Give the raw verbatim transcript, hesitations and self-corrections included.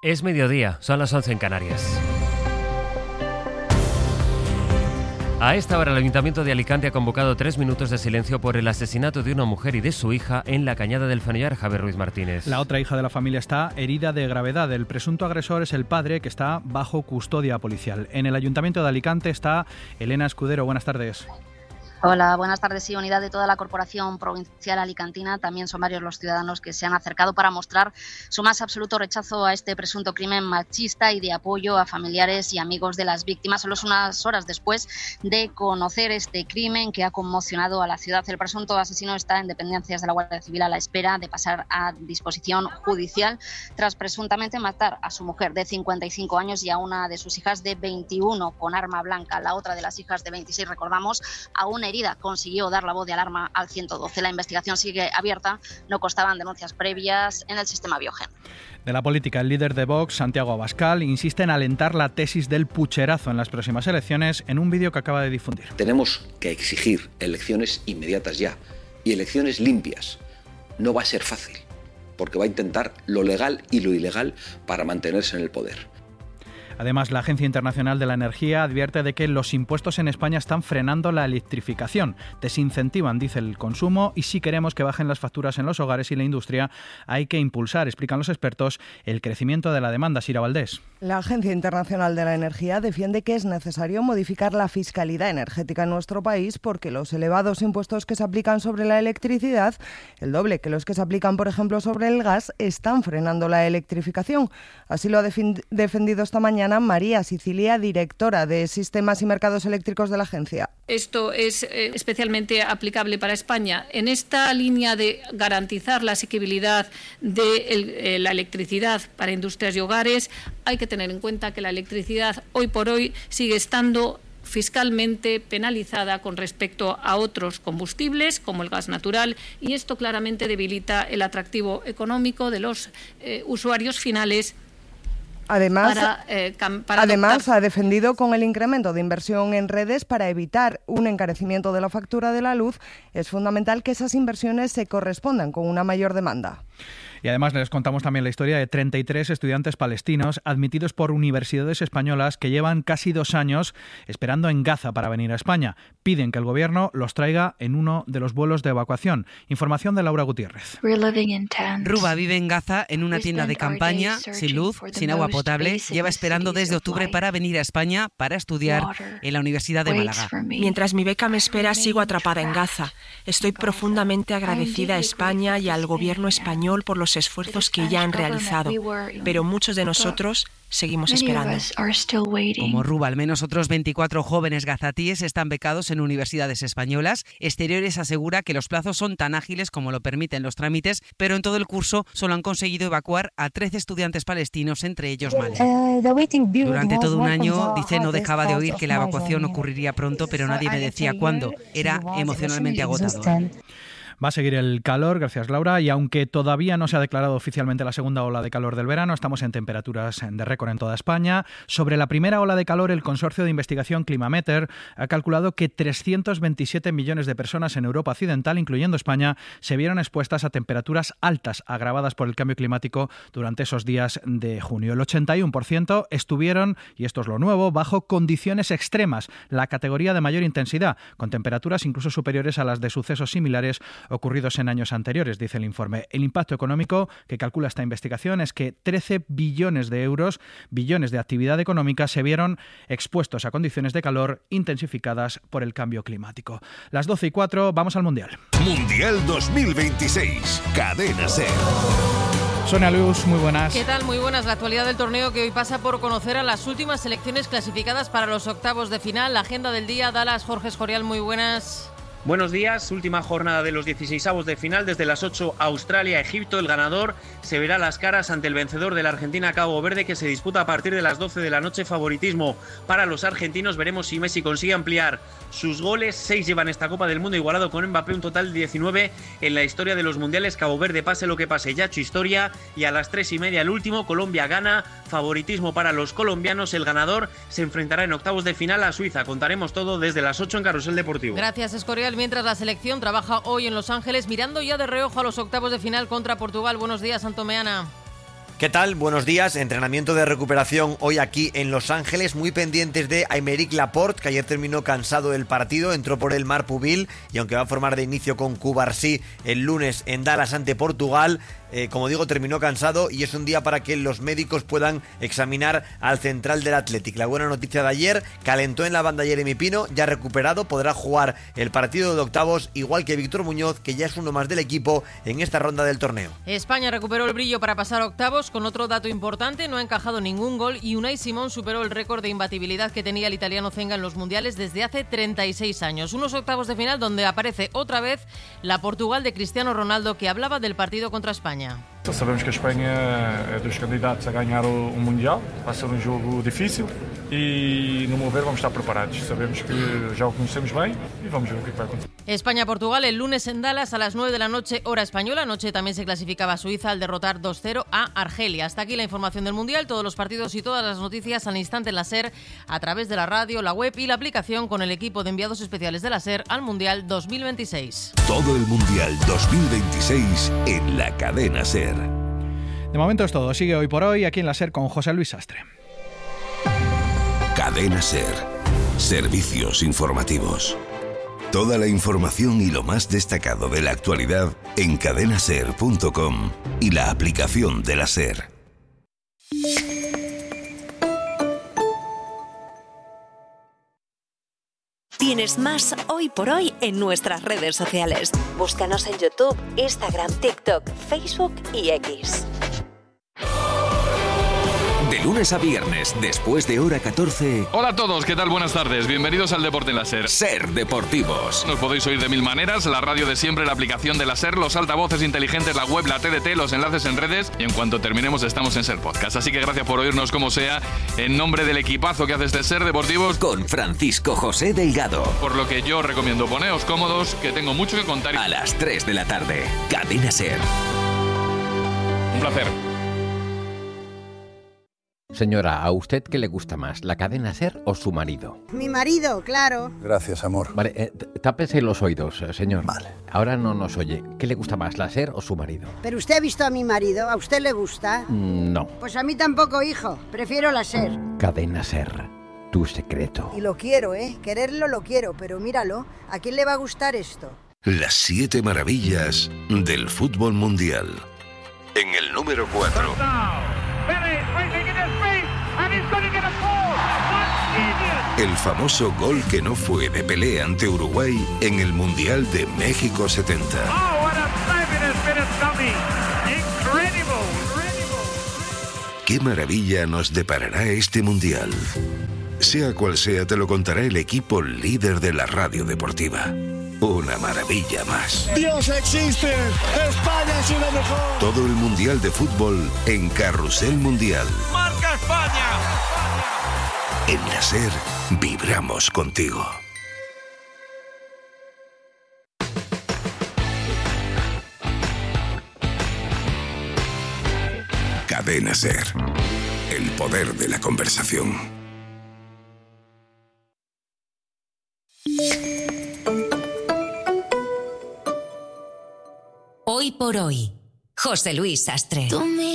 Es mediodía, son las once en Canarias. A esta hora el Ayuntamiento de Alicante ha convocado tres minutos de silencio por el asesinato de una mujer y de su hija en la Cañada del Fenollar. Javier Ruiz Martínez. La otra hija de la familia está herida de gravedad. El presunto agresor es el padre, que está bajo custodia policial. En el Ayuntamiento de Alicante está Elena Escudero. Buenas tardes. Hola, buenas tardes. Sí, unidad de toda la Corporación Provincial Alicantina. También son varios los ciudadanos que se han acercado para mostrar su más absoluto rechazo a este presunto crimen machista y de apoyo a familiares y amigos de las víctimas. Solo unas horas después de conocer este crimen que ha conmocionado a la ciudad. El presunto asesino está en dependencias de la Guardia Civil a la espera de pasar a disposición judicial tras presuntamente matar a su mujer de cincuenta y cinco años y a una de sus hijas de veintiuno con arma blanca. La otra de las hijas de veintiséis, recordamos, aún herida, consiguió dar la voz de alarma al ciento doce. La investigación sigue abierta, no constaban denuncias previas en el sistema Biogen. De la política, el líder de Vox, Santiago Abascal, insiste en alentar la tesis del pucherazo en las próximas elecciones en un vídeo que acaba de difundir. Tenemos que exigir elecciones inmediatas ya y elecciones limpias. No va a ser fácil, porque va a intentar lo legal y lo ilegal para mantenerse en el poder. Además, la Agencia Internacional de la Energía advierte de que los impuestos en España están frenando la electrificación, desincentivan, dice, el consumo, y si queremos que bajen las facturas en los hogares y la industria, hay que impulsar, explican los expertos, el crecimiento de la demanda. Sira Valdés. La Agencia Internacional de la Energía defiende que es necesario modificar la fiscalidad energética en nuestro país porque los elevados impuestos que se aplican sobre la electricidad, el doble que los que se aplican, por ejemplo, sobre el gas, están frenando la electrificación. Así lo ha defendido esta mañana María Sicilia, directora de Sistemas y Mercados Eléctricos de la agencia. Esto es eh, especialmente aplicable para España. En esta línea de garantizar la asequibilidad de el, eh, la electricidad para industrias y hogares, hay que tener en cuenta que la electricidad hoy por hoy sigue estando fiscalmente penalizada con respecto a otros combustibles como el gas natural, y esto claramente debilita el atractivo económico de los eh, usuarios finales. Además, para, eh, cam, para además ha defendido con el incremento de inversión en redes para evitar un encarecimiento de la factura de la luz. Es fundamental que esas inversiones se correspondan con una mayor demanda. Y además les contamos también la historia de treinta y tres estudiantes palestinos admitidos por universidades españolas que llevan casi dos años esperando en Gaza para venir a España. Piden que el gobierno los traiga en uno de los vuelos de evacuación. Información de Laura Gutiérrez. Ruba vive en Gaza en una tienda de campaña, sin luz, sin agua potable. Lleva esperando desde octubre para venir a España para estudiar en la Universidad de Málaga. Mientras mi beca me espera, sigo atrapada en Gaza. Estoy profundamente agradecida a España y al gobierno español por los esfuerzos que ya han realizado, pero muchos de nosotros seguimos esperando. Como Ruba, al menos otros veinticuatro jóvenes gazatíes están becados en universidades españolas. Exteriores asegura que los plazos son tan ágiles como lo permiten los trámites, pero en todo el curso solo han conseguido evacuar a trece estudiantes palestinos, entre ellos Mali. Durante todo un año, dice, no dejaba de oír que la evacuación ocurriría pronto, pero nadie me decía cuándo. Era emocionalmente agotador. Va a seguir el calor, gracias Laura, y aunque todavía no se ha declarado oficialmente la segunda ola de calor del verano, estamos en temperaturas de récord en toda España. Sobre la primera ola de calor, el consorcio de investigación Climameter ha calculado que trescientos veintisiete millones de personas en Europa occidental, incluyendo España, se vieron expuestas a temperaturas altas agravadas por el cambio climático durante esos días de junio. El ochenta y uno por ciento estuvieron, y esto es lo nuevo, bajo condiciones extremas, la categoría de mayor intensidad, con temperaturas incluso superiores a las de sucesos similares ocurridos en años anteriores, dice el informe. El impacto económico que calcula esta investigación es que trece billones de euros, billones de actividad económica, se vieron expuestos a condiciones de calor intensificadas por el cambio climático. Las doce y cuatro, vamos al Mundial. Mundial dos mil veintiséis, Cadena SER. Sonia Luz, muy buenas. ¿Qué tal? Muy buenas. La actualidad del torneo que hoy pasa por conocer a las últimas selecciones clasificadas para los octavos de final. La agenda del día, Dallas, Jorge Escorial, muy buenas. Buenos días, última jornada de los dieciseisavos de final. Desde las ocho, Australia-Egipto. El ganador se verá las caras ante el vencedor de la Argentina-Cabo Verde, que se disputa a partir de las doce de la noche. Favoritismo para los argentinos. Veremos si Messi consigue ampliar sus goles. Seis llevan esta Copa del Mundo, igualado con Mbappé, un total de diecinueve en la historia de los mundiales. Cabo Verde, pase lo que pase, ya ha hecho historia. Y a las tres y media el último, Colombia gana. Favoritismo para los colombianos. El ganador se enfrentará en octavos de final a Suiza. Contaremos todo desde las ocho en Carrusel Deportivo. Gracias, Escorial. Mientras la selección trabaja hoy en Los Ángeles, mirando ya de reojo a los octavos de final contra Portugal. Buenos días, Santomeana. ¿Qué tal? Buenos días. Entrenamiento de recuperación hoy aquí en Los Ángeles, muy pendientes de Aymeric Laporte, que ayer terminó cansado del partido, entró por el Marpubil y aunque va a formar de inicio con Cubarsí el lunes en Dallas ante Portugal, eh, como digo, terminó cansado y es un día para que los médicos puedan examinar al central del Athletic. La buena noticia de ayer, calentó en la banda Jeremy Pino, ya recuperado, podrá jugar el partido de octavos, igual que Víctor Muñoz, que ya es uno más del equipo en esta ronda del torneo. España recuperó el brillo para pasar a octavos con otro dato importante, no ha encajado ningún gol y Unai Simón superó el récord de imbatibilidad que tenía el italiano Zenga en los mundiales desde hace treinta y seis años. Unos octavos de final donde aparece otra vez la Portugal de Cristiano Ronaldo, que hablaba del partido contra España. Sabemos que a Espanha é dos candidatos a ganhar o Mundial, vai ser um jogo difícil e, no meu ver, vamos estar preparados. Sabemos que já o conhecemos bem e vamos ver o que vai acontecer. España-Portugal el lunes en Dallas a las nueve de la noche, hora española. Anoche también se clasificaba Suiza al derrotar dos cero a Argelia. Hasta aquí la información del Mundial, todos los partidos y todas las noticias al instante en la SER, a través de la radio, la web y la aplicación, con el equipo de enviados especiales de la SER al Mundial dos mil veintiséis. Todo el Mundial dos mil veintiséis en la cadena SER. De momento es todo. Sigue Hoy por Hoy aquí en la SER con José Luis Sastre. Cadena SER. Servicios informativos. Toda la información y lo más destacado de la actualidad en cadena ser punto com y la aplicación de la SER. Tienes más Hoy por Hoy en nuestras redes sociales. Búscanos en YouTube, Instagram, TikTok, Facebook y X. De lunes a viernes, después de hora catorce... Hola a todos, ¿qué tal? Buenas tardes. Bienvenidos al Deporte en la SER. SER Deportivos. Nos podéis oír de mil maneras, la radio de siempre, la aplicación de la SER, los altavoces inteligentes, la web, la T D T, los enlaces en redes y en cuanto terminemos estamos en SER Podcast. Así que gracias por oírnos como sea, en nombre del equipazo que hace este SER Deportivos. Con Francisco José Delgado. Por lo que yo recomiendo poneos cómodos, que tengo mucho que contar. A las tres de la tarde, Cadena SER. Un placer. Señora, ¿a usted qué le gusta más, la cadena SER o su marido? Mi marido, claro. Gracias, amor. Vale, eh, tápese los oídos, señor. Vale. Ahora no nos oye. ¿Qué le gusta más, la SER o su marido? ¿Pero usted ha visto a mi marido? ¿A usted le gusta? Mm, no. Pues a mí tampoco, hijo. Prefiero la SER. Cadena SER, tu secreto. Y lo quiero, ¿eh? Quererlo lo quiero, pero míralo. ¿A quién le va a gustar esto? Las siete maravillas del fútbol mundial. En el número cuatro. El famoso gol que no fue de Pelé ante Uruguay en el Mundial de México setenta. ¿Qué maravilla nos deparará este Mundial? Sea cual sea, te lo contará el equipo líder de la radio deportiva. Una maravilla más. ¡Dios existe! ¡España es una mejor! Todo el Mundial de Fútbol en Carrusel Mundial. ¡Marca España! En la SER vibramos contigo. Cadena SER. El poder de la conversación. Hoy por Hoy, José Luis Sastre.